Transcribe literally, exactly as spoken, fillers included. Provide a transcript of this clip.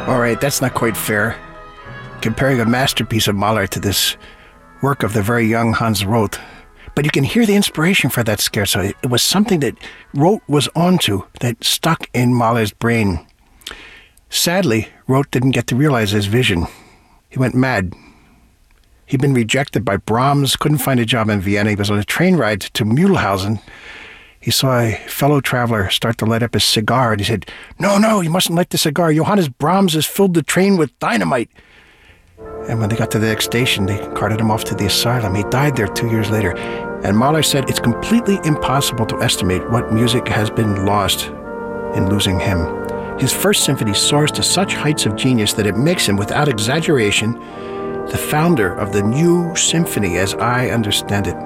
All right, that's not quite fair. Comparing a masterpiece of Mahler to this work of the very young Hans Roth. But you can hear the inspiration for that scherzo. It was something that Roth was onto, that stuck in Mahler's brain. Sadly, Roth didn't get to realize his vision. He went mad. He'd been rejected by Brahms, couldn't find a job in Vienna. He was on a train ride to Mühlhausen. He saw a fellow traveler start to light up his cigar, and he said, "No, no, you mustn't light the cigar. Johannes Brahms has filled the train with dynamite." And when they got to the next station, they carted him off to the asylum. He died there two years later. And Mahler said it's completely impossible to estimate what music has been lost in losing him. His first symphony soars to such heights of genius that it makes him, without exaggeration, the founder of the new symphony as I understand it.